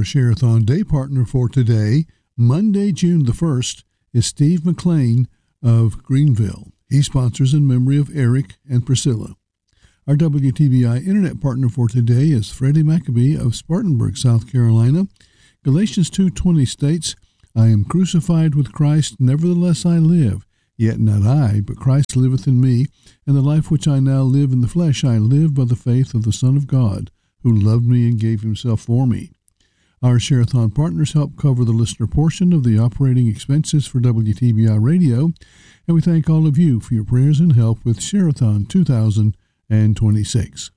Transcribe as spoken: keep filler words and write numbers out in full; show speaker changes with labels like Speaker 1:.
Speaker 1: Share-a-thon day partner for today, Monday, June the first, is Steve McLean of Greenville. He sponsors in memory of Eric and Priscilla. Our W T B I Internet partner for today is Freddie Maccabee of Spartanburg, South Carolina. Galatians two twenty states, I am crucified with Christ, nevertheless I live. Yet not I, but Christ liveth in me, and the life which I now live in the flesh I live by the faith of the Son of God, who loved me and gave himself for me. Our Share-a-thon partners help cover the listener portion of the operating expenses for W T B I Radio, and we thank all of you for your prayers and help with Share-a-thon two thousand twenty-six.